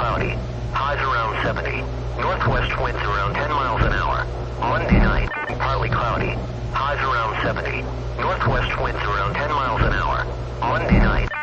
cloudy. Highs around 70. Northwest winds around 10 miles an hour. Monday night, partly cloudy. Highs around 70. Northwest winds around 10 miles an hour. Monday night.